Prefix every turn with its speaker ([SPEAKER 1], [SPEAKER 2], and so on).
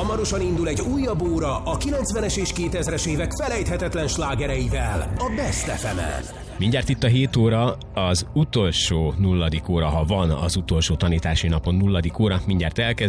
[SPEAKER 1] Hamarosan indul egy újabb óra a 90-es és 2000-es évek felejthetetlen slágereivel a Best FM-en.
[SPEAKER 2] Mindjárt itt a 7 óra, az utolsó nulladik óra, ha van az utolsó tanítási napon nulladik óra, mindjárt elkezd.